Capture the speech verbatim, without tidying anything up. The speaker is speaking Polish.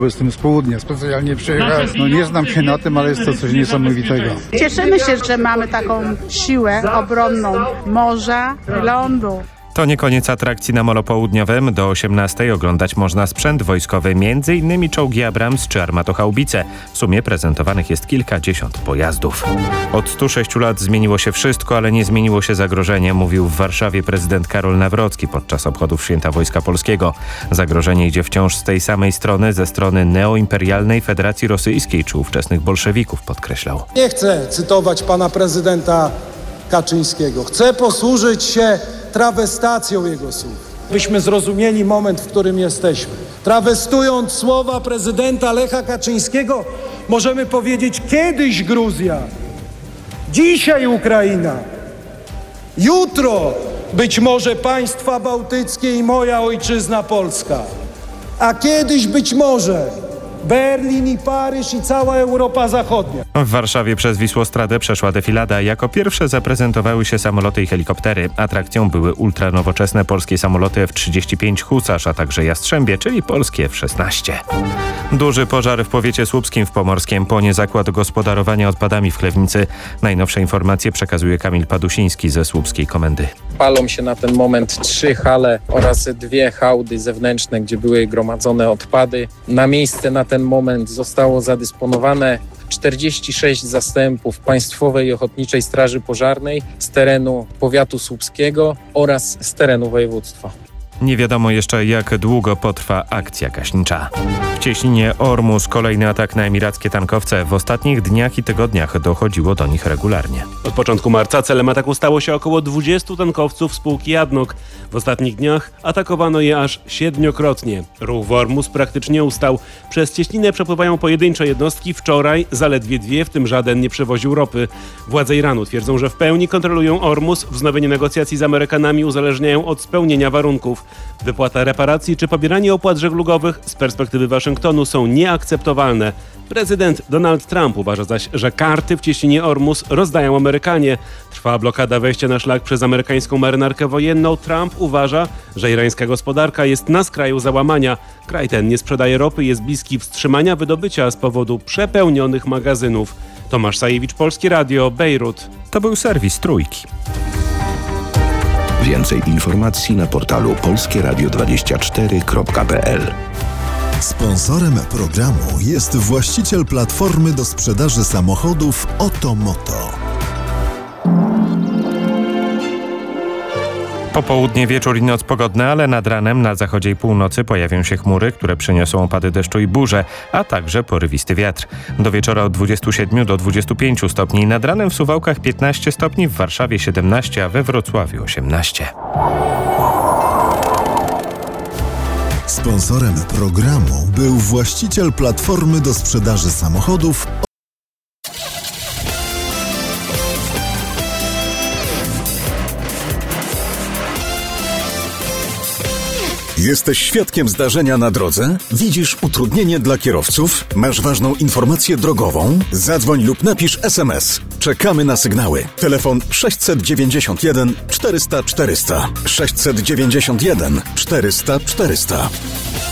Jestem z południa, specjalnie przyjechałem. No nie znam się na tym, ale jest to coś niesamowitego. Cieszymy się, że mamy taką siłę obronną morza i lądu. To nie koniec atrakcji na Molo Południowym. Do osiemnastej oglądać można sprzęt wojskowy, m.in. czołgi Abrams czy armatochaubice. W sumie prezentowanych jest kilkadziesiąt pojazdów. Od stu sześciu lat zmieniło się wszystko, ale nie zmieniło się zagrożenie, mówił w Warszawie prezydent Karol Nawrocki podczas obchodów Święta Wojska Polskiego. Zagrożenie idzie wciąż z tej samej strony, ze strony neoimperialnej Federacji Rosyjskiej czy ówczesnych bolszewików, podkreślał. Nie chcę cytować pana prezydenta Kaczyńskiego. Chcę posłużyć się trawestacją jego słów, byśmy zrozumieli moment, w którym jesteśmy. Trawestując słowa prezydenta Lecha Kaczyńskiego, możemy powiedzieć: kiedyś Gruzja, dzisiaj Ukraina, jutro być może państwa bałtyckie i moja ojczyzna Polska, a kiedyś być może Berlin i Paryż i cała Europa Zachodnia. W Warszawie przez Wisłostradę przeszła defilada. Jako pierwsze zaprezentowały się samoloty i helikoptery. Atrakcją były ultranowoczesne polskie samoloty F trzydzieści pięć Husarz, a także Jastrzębie, czyli polskie F szesnaście. Duży pożar w powiecie słupskim w Pomorskiem płonie zakład gospodarowania odpadami w Chlewnicy. Najnowsze informacje przekazuje Kamil Padusiński ze słupskiej komendy. Palą się na ten moment trzy hale oraz dwie hałdy zewnętrzne, gdzie były gromadzone odpady. Na miejsce na ten moment zostało zadysponowane czterdzieści sześć zastępów Państwowej Ochotniczej Straży Pożarnej z terenu powiatu słupskiego oraz z terenu województwa. Nie wiadomo jeszcze, jak długo potrwa akcja gaśnicza. W cieśninie Ormus kolejny atak na emirackie tankowce. W ostatnich dniach i tygodniach dochodziło do nich regularnie. Od początku marca celem ataku stało się około dwudziestu tankowców spółki Adnok. W ostatnich dniach atakowano je aż siedmiokrotnie. Ruch w Ormus praktycznie ustał. Przez cieśninę przepływają pojedyncze jednostki. Wczoraj zaledwie dwie, w tym żaden nie przewoził ropy. Władze Iranu twierdzą, że w pełni kontrolują Ormus. Wznowienie negocjacji z Amerykanami uzależniają od spełnienia warunków. Wypłata reparacji czy pobieranie opłat żeglugowych z perspektywy Waszyngtonu są nieakceptowalne. Prezydent Donald Trump uważa zaś, że karty w cieśninie Ormus rozdają Amerykanie. Trwa blokada wejścia na szlak przez amerykańską marynarkę wojenną. Trump uważa, że irańska gospodarka jest na skraju załamania. Kraj ten nie sprzedaje ropy i jest bliski wstrzymania wydobycia z powodu przepełnionych magazynów. Tomasz Sajewicz, Polskie Radio, Bejrut. To był serwis Trójki. Więcej informacji na portalu polskie radio dwadzieścia cztery kropka p l. Sponsorem programu jest właściciel platformy do sprzedaży samochodów Otomoto. Popołudnie, wieczór i noc pogodne, ale nad ranem na zachodzie i północy pojawią się chmury, które przyniosą opady deszczu i burze, a także porywisty wiatr. Do wieczora od dwudziestu siedmiu do dwudziestu pięciu stopni. Nad ranem w Suwałkach piętnaście stopni, w Warszawie siedemnaście, a we Wrocławiu osiemnaście. Sponsorem programu był właściciel platformy do sprzedaży samochodów. Jesteś świadkiem zdarzenia na drodze? Widzisz utrudnienie dla kierowców? Masz ważną informację drogową? Zadzwoń lub napisz es em es. Czekamy na sygnały. Telefon sześćset dziewięćdziesiąt jeden czterysta czterysta. sześćset dziewięćdziesiąt jeden czterysta czterysta.